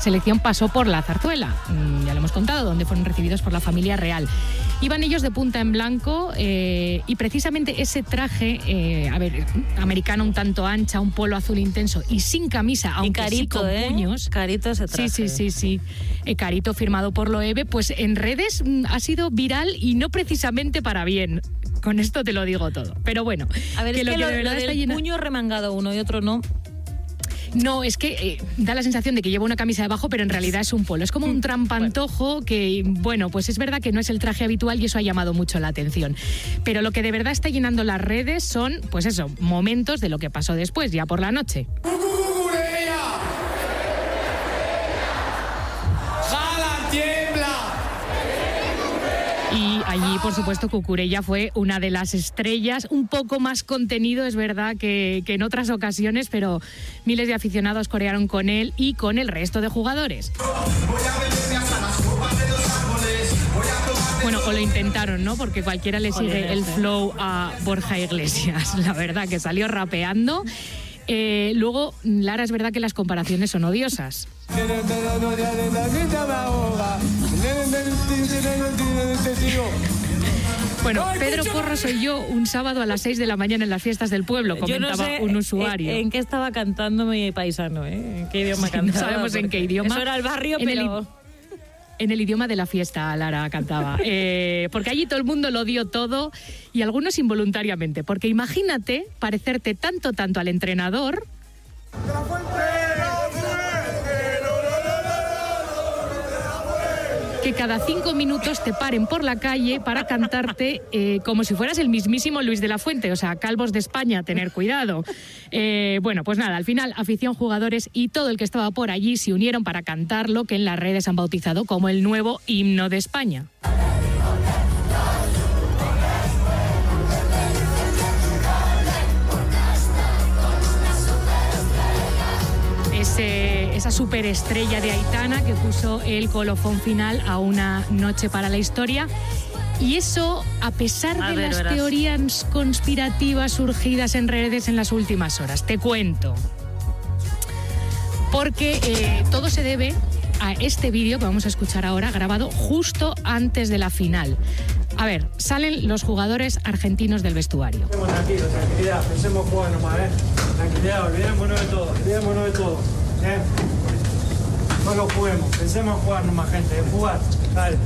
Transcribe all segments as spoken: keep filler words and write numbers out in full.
selección pasó por la Zarzuela, ya lo hemos contado, donde fueron recibidos por la familia real. Iban ellos de punta en blanco eh, y precisamente ese traje, eh, a ver, americano un tanto ancha, un polo azul intenso y sin camisa, aunque y carito, sí con ¿eh? puños. Carito ese traje. Sí, sí, sí, sí. Eh, carito firmado por Loewe, pues en redes mm, ha sido viral y no precisamente para bien. Con esto te lo digo todo. Pero bueno, a ver, que es lo que que lo, de verdad lo del está llena... puño remangado uno y otro no. No, es que eh, da la sensación de que lleva una camisa debajo, pero en realidad es un polo. Es como un trampantojo que, bueno, pues es verdad que no es el traje habitual y eso ha llamado mucho la atención. Pero lo que de verdad está llenando las redes son, pues eso, momentos de lo que pasó después, ya por la noche. Y allí, por supuesto, Cucurella fue una de las estrellas, un poco más contenido, es verdad, que, que en otras ocasiones, pero miles de aficionados corearon con él y con el resto de jugadores. Bueno, o lo intentaron, ¿no? Porque cualquiera le sigue el flow a Borja Iglesias, la verdad, que salió rapeando. Eh, luego, Lara, es verdad que las comparaciones son odiosas. Bueno, Pedro Porro soy yo un sábado a las seis de la mañana en las fiestas del pueblo, comentaba yo no sé un usuario. En, en qué estaba cantando mi paisano, ¿eh? ¿En qué idioma sí, cantaba? No sabemos en qué idioma. Eso era el barrio, en pero... El, en el idioma de la fiesta, Lara cantaba. Eh, porque allí todo el mundo lo dio todo y algunos involuntariamente. Porque imagínate parecerte tanto, tanto al entrenador... que cada cinco minutos te paren por la calle para cantarte eh, como si fueras el mismísimo Luis de la Fuente, o sea, calvos de España, tener cuidado. Eh, bueno, pues nada, al final, afición, jugadores y todo el que estaba por allí se unieron para cantar lo que en las redes han bautizado como el nuevo himno de España. Ese, esa superestrella de Aitana que puso el colofón final a Una noche para la historia. Y eso, a pesar a de ver, las verás. teorías conspirativas surgidas en redes en las últimas horas. Te cuento. Porque eh, todo se debe a este vídeo que vamos a escuchar ahora, grabado justo antes de la final. A ver, salen los jugadores argentinos del vestuario. Tranquilo, tranquilidad, pensemos jugar nomás, ¿eh? Tranquilidad, olvidémonos de todo, olvidémonos de todo, ¿eh? No lo juguemos, pensemos jugar nomás, gente, en jugar, dale.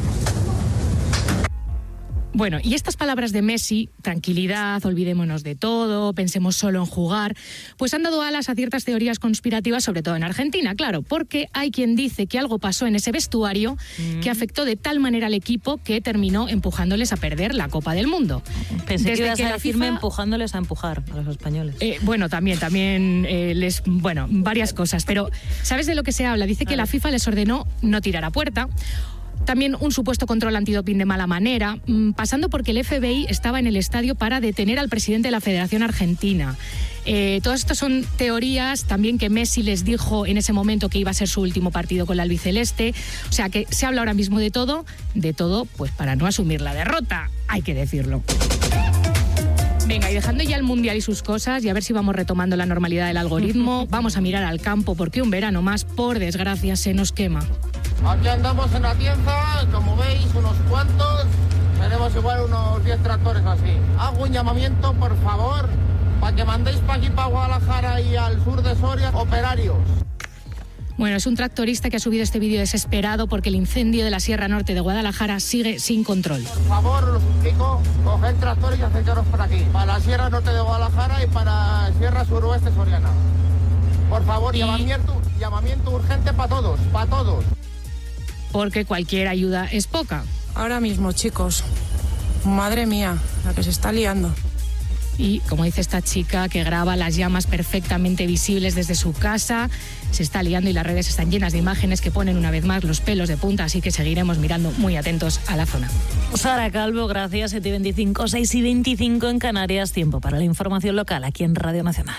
Bueno, y estas palabras de Messi, tranquilidad, olvidémonos de todo, pensemos solo en jugar, pues han dado alas a ciertas teorías conspirativas, sobre todo en Argentina, claro, porque hay quien dice que algo pasó en ese vestuario mm. que afectó de tal manera al equipo que terminó empujándoles a perder la Copa del Mundo. Pensé Desde que ibas que a la decirme FIFA... empujándoles a empujar a los españoles. Eh, bueno, también, también eh, les... Bueno, varias cosas, pero ¿sabes de lo que se habla? Dice que la FIFA les ordenó no tirar a puerta. También un supuesto control antidoping de mala manera, pasando porque el F B I estaba en el estadio para detener al presidente de la Federación Argentina. Eh, todas estas son teorías también que Messi les dijo en ese momento que iba a ser su último partido con la albiceleste. O sea que se habla ahora mismo de todo, de todo pues para no asumir la derrota, hay que decirlo. Venga, y dejando ya el Mundial y sus cosas y a ver si vamos retomando la normalidad del algoritmo, vamos a mirar al campo porque un verano más, por desgracia, se nos quema. Aquí andamos en la tienda, como veis, unos cuantos, tenemos igual unos diez tractores así. Hago un llamamiento, por favor, para que mandéis para aquí, para Guadalajara y al sur de Soria, operarios. Bueno, es un tractorista que ha subido este vídeo desesperado porque el incendio de la Sierra Norte de Guadalajara sigue sin control. Por favor, os suplico, coged tractores y acercaros por aquí, para la Sierra Norte de Guadalajara y para Sierra Suroeste Soriana. Por favor, y... llamamiento, llamamiento urgente para todos, para todos. Porque cualquier ayuda es poca. Ahora mismo, chicos, madre mía, la que se está liando. Y como dice esta chica que graba las llamas perfectamente visibles desde su casa, se está liando y las redes están llenas de imágenes que ponen una vez más los pelos de punta, así que seguiremos mirando muy atentos a la zona. Sara Calvo, gracias. siete y veinticinco, seis y veinticinco en Canarias. Tiempo para la información local aquí en Radio Nacional.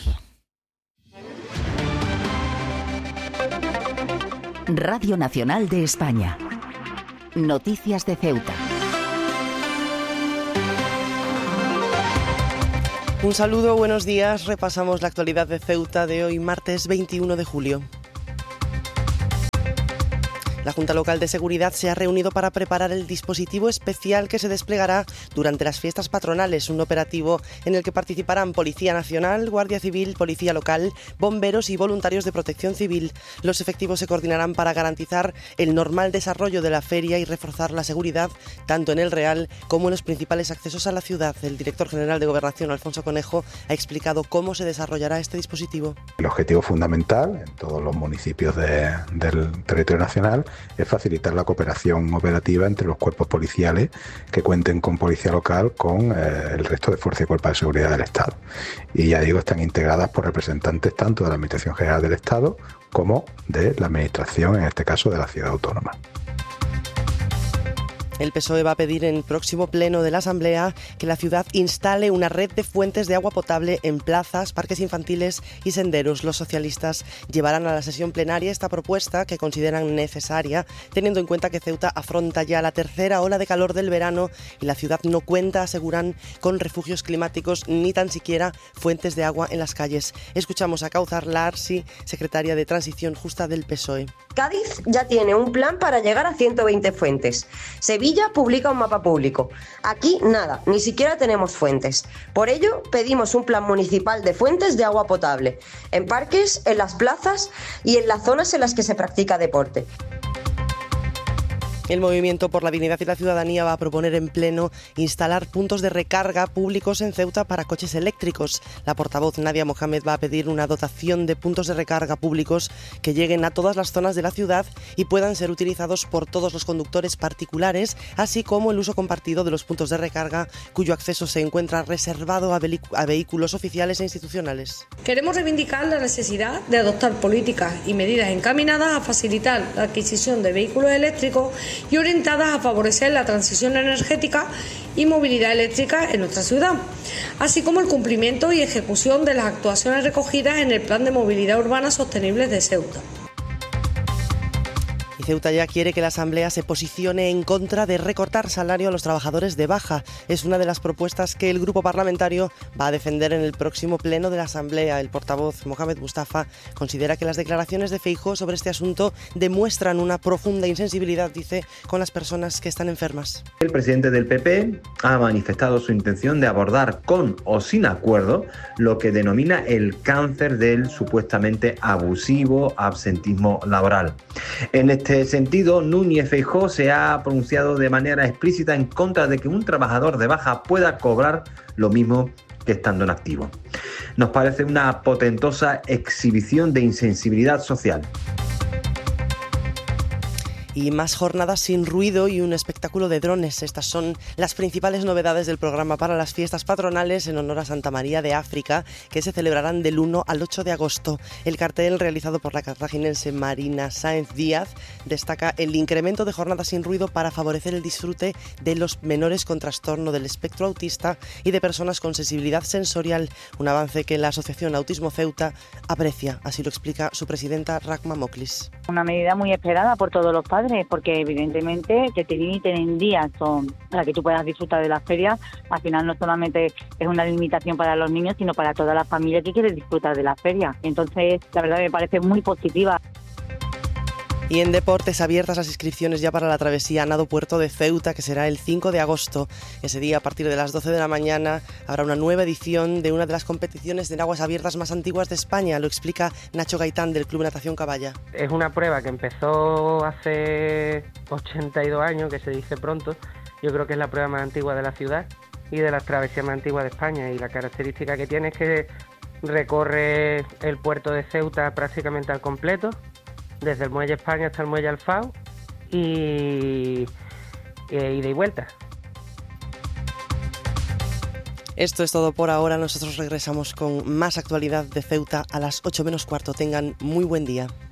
Radio Nacional de España. Noticias de Ceuta. Un saludo, buenos días. Repasamos la actualidad de Ceuta de hoy, martes veintiuno de julio. La Junta Local de Seguridad se ha reunido para preparar el dispositivo especial que se desplegará durante las fiestas patronales, un operativo en el que participarán Policía Nacional, Guardia Civil, Policía Local, bomberos y voluntarios de protección civil. Los efectivos se coordinarán para garantizar el normal desarrollo de la feria y reforzar la seguridad tanto en el Real como en los principales accesos a la ciudad. El director general de Gobernación, Alfonso Conejo, ha explicado cómo se desarrollará este dispositivo. El objetivo fundamental en todos los municipios de, del territorio nacional es facilitar la cooperación operativa entre los cuerpos policiales que cuenten con policía local con eh, el resto de fuerzas y cuerpos de seguridad del Estado. Y ya digo, están integradas por representantes tanto de la Administración General del Estado como de la Administración, en este caso de la Ciudad Autónoma. El P S O E va a pedir en el próximo pleno de la Asamblea que la ciudad instale una red de fuentes de agua potable en plazas, parques infantiles y senderos. Los socialistas llevarán a la sesión plenaria esta propuesta que consideran necesaria, teniendo en cuenta que Ceuta afronta ya la tercera ola de calor del verano y la ciudad no cuenta, aseguran, con refugios climáticos ni tan siquiera fuentes de agua en las calles. Escuchamos a Kauthar Larsi, secretaria de Transición Justa del P S O E. Cádiz ya tiene un plan para llegar a ciento veinte fuentes. Sevilla publica un mapa público. Aquí nada, ni siquiera tenemos fuentes. Por ello, pedimos un plan municipal de fuentes de agua potable, en parques, en las plazas y en las zonas en las que se practica deporte. El Movimiento por la Dignidad y la Ciudadanía va a proponer en pleno instalar puntos de recarga públicos en Ceuta para coches eléctricos. La portavoz Nadia Mohamed va a pedir una dotación de puntos de recarga públicos que lleguen a todas las zonas de la ciudad y puedan ser utilizados por todos los conductores particulares, así como el uso compartido de los puntos de recarga cuyo acceso se encuentra reservado a, a vehículos oficiales e institucionales. Queremos reivindicar la necesidad de adoptar políticas y medidas encaminadas a facilitar la adquisición de vehículos eléctricos y orientadas a favorecer la transición energética y movilidad eléctrica en nuestra ciudad, así como el cumplimiento y ejecución de las actuaciones recogidas en el Plan de Movilidad Urbana Sostenible de Ceuta. Y Ceuta ya quiere que la Asamblea se posicione en contra de recortar salario a los trabajadores de baja. Es una de las propuestas que el grupo parlamentario va a defender en el próximo pleno de la Asamblea. El portavoz Mohamed Mustafa considera que las declaraciones de Feijóo sobre este asunto demuestran una profunda insensibilidad, dice, con las personas que están enfermas. El presidente del P P ha manifestado su intención de abordar con o sin acuerdo lo que denomina el cáncer del supuestamente abusivo absentismo laboral. En este En este sentido, Núñez Feijóo se ha pronunciado de manera explícita en contra de que un trabajador de baja pueda cobrar lo mismo que estando en activo. Nos parece una potentosa exhibición de insensibilidad social. Y más jornadas sin ruido y un espectáculo de drones. Estas son las principales novedades del programa para las fiestas patronales en honor a Santa María de África, que se celebrarán del uno al ocho de agosto. El cartel realizado por la cartaginense Marina Sáenz Díaz destaca el incremento de jornadas sin ruido para favorecer el disfrute de los menores con trastorno del espectro autista y de personas con sensibilidad sensorial, un avance que la Asociación Autismo Ceuta aprecia, así lo explica su presidenta Rahma Moklis. Una medida muy esperada por todos los padres, porque evidentemente que te limiten en días son para que tú puedas disfrutar de las ferias, al final no solamente es una limitación para los niños, sino para toda la familia que quiere disfrutar de las ferias. Entonces, la verdad me parece muy positiva. Y en deportes, abiertas las inscripciones ya para la travesía Nado Puerto de Ceuta, que será el cinco de agosto. Ese día, a partir de las doce de la mañana, habrá una nueva edición de una de las competiciones de aguas abiertas más antiguas de España. Lo explica Nacho Gaitán, del Club Natación Caballa. Es una prueba que empezó hace ochenta y dos años, que se dice pronto. Yo creo que es la prueba más antigua de la ciudad y de las travesías más antiguas de España. Y la característica que tiene es que recorre el puerto de Ceuta prácticamente al completo, desde el muelle España hasta el muelle Alfao y, y ida y vuelta. Esto es todo por ahora. Nosotros regresamos con más actualidad de Ceuta a las ocho menos cuarto. Tengan muy buen día.